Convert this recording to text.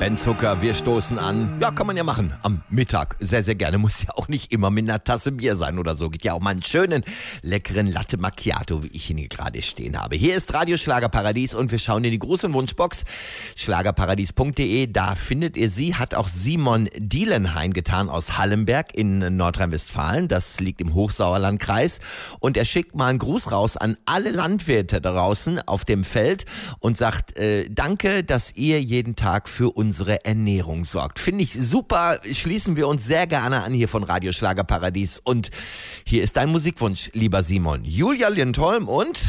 Kein Zucker, wir stoßen an. Ja, kann man ja machen. Am Mittag. Sehr, sehr gerne. Muss ja auch nicht immer mit einer Tasse Bier sein oder so. Geht ja auch mal einen schönen, leckeren Latte Macchiato, wie ich ihn hier gerade stehen habe. Hier ist Radio Schlagerparadies und wir schauen in die große Wunschbox. Schlagerparadies.de, da findet ihr sie. Hat auch Simon Dielenhain getan aus Hallenberg in Nordrhein-Westfalen. Das liegt im Hochsauerlandkreis. Und er schickt mal einen Gruß raus an alle Landwirte draußen auf dem Feld und sagt, danke, dass ihr jeden Tag für unsere Ernährung sorgt. Finde ich super, schließen wir uns sehr gerne an hier von Radio Schlagerparadies. Und hier ist dein Musikwunsch, lieber Simon. Julia Lindholm und